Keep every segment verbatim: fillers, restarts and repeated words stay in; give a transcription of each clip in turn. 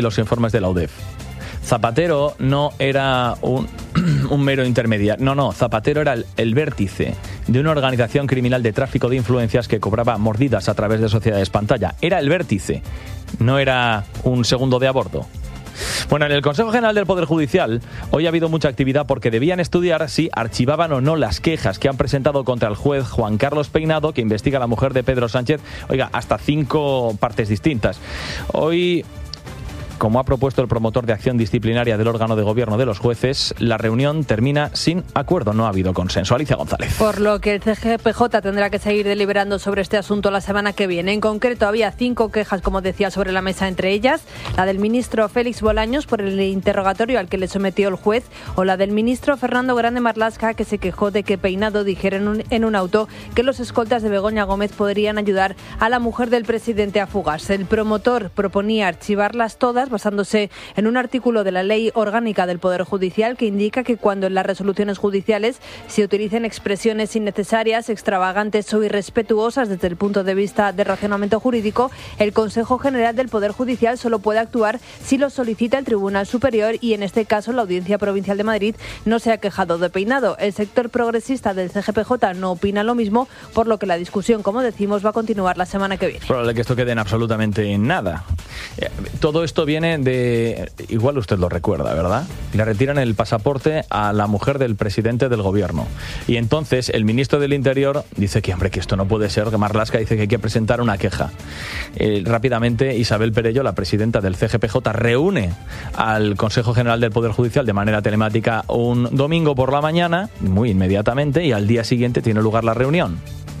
los informes de la U D E F. Zapatero no era un, un mero intermediario, no, no, Zapatero era el, el vértice de una organización criminal de tráfico de influencias que cobraba mordidas a través de sociedades pantalla. Era el vértice, no era un segundo de a bordo. Bueno, en el Consejo General del Poder Judicial hoy ha habido mucha actividad porque debían estudiar si archivaban o no las quejas que han presentado contra el juez Juan Carlos Peinado, que investiga a la mujer de Pedro Sánchez, oiga, hasta cinco partes distintas. Hoy, como ha propuesto el promotor de acción disciplinaria del órgano de gobierno de los jueces, la reunión termina sin acuerdo. No ha habido consenso. Alicia González. Por lo que el C G P J tendrá que seguir deliberando sobre este asunto la semana que viene. En concreto, había cinco quejas, como decía, sobre la mesa, entre ellas la del ministro Félix Bolaños por el interrogatorio al que le sometió el juez, o la del ministro Fernando Grande Marlaska, que se quejó de que Peinado dijera en un, en un auto que los escoltas de Begoña Gómez podrían ayudar a la mujer del presidente a fugarse. El promotor proponía archivarlas todas, basándose en un artículo de la Ley Orgánica del Poder Judicial que indica que cuando en las resoluciones judiciales se utilicen expresiones innecesarias, extravagantes o irrespetuosas desde el punto de vista de razonamiento jurídico, el Consejo General del Poder Judicial solo puede actuar si lo solicita el Tribunal Superior, y en este caso la Audiencia Provincial de Madrid no se ha quejado de Peinado. El sector progresista del C G P J no opina lo mismo, por lo que la discusión, como decimos, va a continuar la semana que viene. Es probable que esto quede en absolutamente nada. Todo esto viene de... Igual usted lo recuerda, ¿verdad? Le retiran el pasaporte a la mujer del presidente del gobierno. Y entonces el ministro del Interior dice que, hombre, que esto no puede ser, que Marlaska dice que hay que presentar una queja. Eh, rápidamente, Isabel Perello, la presidenta del C G P J, reúne al Consejo General del Poder Judicial de manera telemática un domingo por la mañana, muy inmediatamente, y al día siguiente tiene lugar la reunión.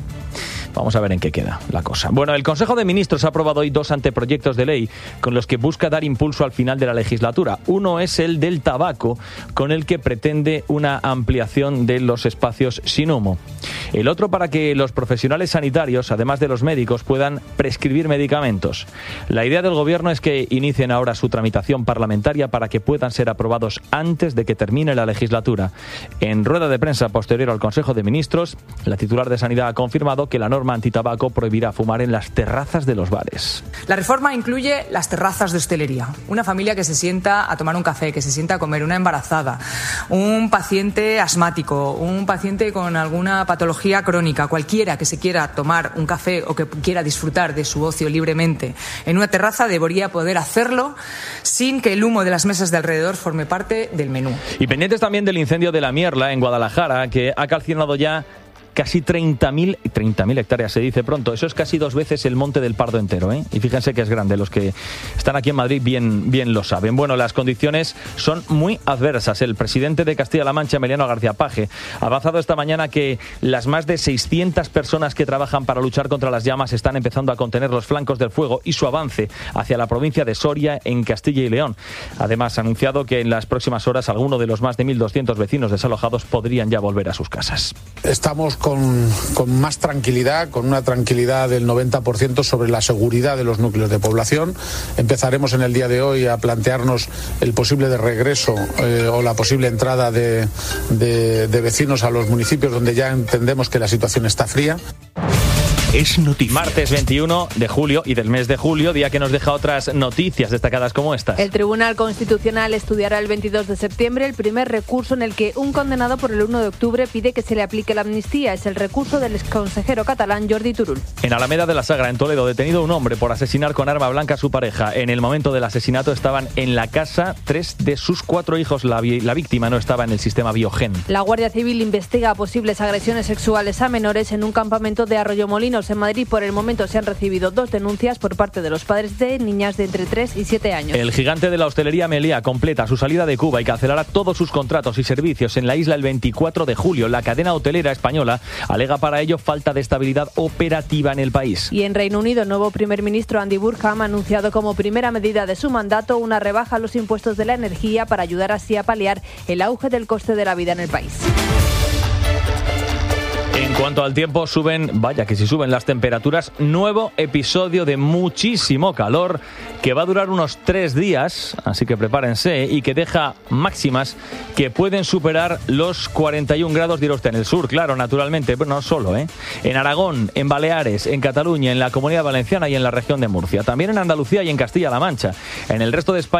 Vamos a ver en qué queda la cosa. Bueno, el Consejo de Ministros ha aprobado hoy dos anteproyectos de ley con los que busca dar impulso al final de la legislatura. Uno es el del tabaco, con el que pretende una ampliación de los espacios sin humo. El otro para que los profesionales sanitarios, además de los médicos, puedan prescribir medicamentos. La idea del Gobierno es que inicien ahora su tramitación parlamentaria para que puedan ser aprobados antes de que termine la legislatura. En rueda de prensa posterior al Consejo de Ministros, la titular de Sanidad ha confirmado que la norma antitabaco prohibirá fumar en las terrazas de los bares. La reforma incluye las terrazas de hostelería. Una familia que se sienta a tomar un café, que se sienta a comer, una embarazada, un paciente asmático, un paciente con alguna patología crónica, cualquiera que se quiera tomar un café o que quiera disfrutar de su ocio libremente en una terraza debería poder hacerlo sin que el humo de las mesas de alrededor forme parte del menú. Y pendientes también del incendio de La Mierla en Guadalajara, que ha calcinado ya casi treinta mil hectáreas, se dice pronto. Eso es casi dos veces el Monte del Pardo entero, ¿eh? Y fíjense que es grande. Los que están aquí en Madrid bien, bien lo saben. Bueno, las condiciones son muy adversas. El presidente de Castilla-La Mancha, Emiliano García Paje, ha avanzado esta mañana que las más de seiscientas personas que trabajan para luchar contra las llamas están empezando a contener los flancos del fuego y su avance hacia la provincia de Soria, en Castilla y León. Además, ha anunciado que en las próximas horas alguno de los más de mil doscientos vecinos desalojados podrían ya volver a sus casas. Estamos Con, con más tranquilidad, con una tranquilidad del noventa por ciento sobre la seguridad de los núcleos de población. Empezaremos en el día de hoy a plantearnos el posible de regreso eh, o la posible entrada de, de, de vecinos a los municipios donde ya entendemos que la situación está fría. Es noticia. Martes veintiuno de julio y del mes de julio, día que nos deja otras noticias dextacadas como estas. El Tribunal Constitucional estudiará el veintidós de septiembre el primer recurso en el que un condenado por el uno de octubre pide que se le aplique la amnistía. Es el recurso del exconsejero catalán Jordi Turull. En Alameda de la Sagra, en Toledo, detenido un hombre por asesinar con arma blanca a su pareja. En el momento del asesinato estaban en la casa tres de sus cuatro hijos. La, vi- la víctima no estaba en el sistema Biogen. La Guardia Civil investiga posibles agresiones sexuales a menores en un campamento de Arroyomolinos, en Madrid. Por el momento se han recibido dos denuncias por parte de los padres de niñas de entre tres y siete años. El gigante de la hostelería Meliá completa su salida de Cuba y cancelará todos sus contratos y servicios en la isla el veinticuatro de julio. La cadena hotelera española alega para ello falta de estabilidad operativa en el país. Y en Reino Unido, el nuevo primer ministro Andy Burnham ha anunciado como primera medida de su mandato una rebaja a los impuestos de la energía para ayudar así a paliar el auge del coste de la vida en el país. En En cuanto al tiempo, suben, vaya que si suben las temperaturas, nuevo episodio de muchísimo calor que va a durar unos tres días, así que prepárense, y que deja máximas que pueden superar los cuarenta y un grados, dirá usted, en el sur, claro, naturalmente, pero no solo, ¿eh? En Aragón, en Baleares, en Cataluña, en la Comunidad Valenciana y en la región de Murcia, también en Andalucía y en Castilla-La Mancha. En el resto de España